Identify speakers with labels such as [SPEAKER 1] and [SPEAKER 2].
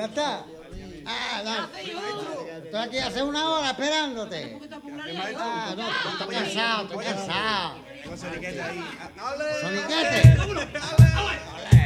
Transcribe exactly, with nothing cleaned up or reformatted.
[SPEAKER 1] ¿Ya está? Ah, dale. Estoy aquí hace una hora esperándote. Ah, no, estoy cansado, estoy cansado.
[SPEAKER 2] Con soniquete ahí. ¡Ole!
[SPEAKER 1] ¿Soniquete?
[SPEAKER 2] ¡Ole!